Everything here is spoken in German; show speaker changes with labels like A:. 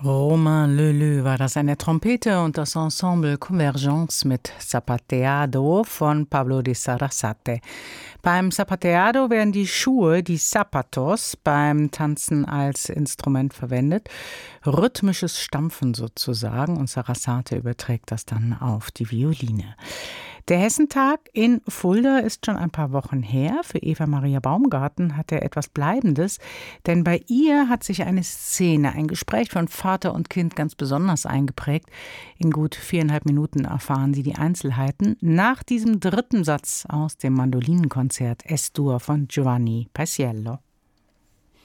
A: Romain Leleu war das, eine Trompete und das Ensemble Convergence mit Zapateado von Pablo de Sarasate. Beim Zapateado werden die Schuhe, die Zapatos, beim Tanzen als Instrument verwendet. Rhythmisches Stampfen sozusagen, und Sarasate überträgt das dann auf die Violine. Der Hessentag in Fulda ist schon ein paar Wochen her. Für Eva Maria Baumgarten hat er etwas Bleibendes, denn bei ihr hat sich eine Szene, ein Gespräch von Vater und Kind ganz besonders eingeprägt. In gut 4,5 Minuten erfahren Sie die Einzelheiten nach diesem dritten Satz aus dem Mandolinenkonzert Es-Dur von Giovanni Paisiello.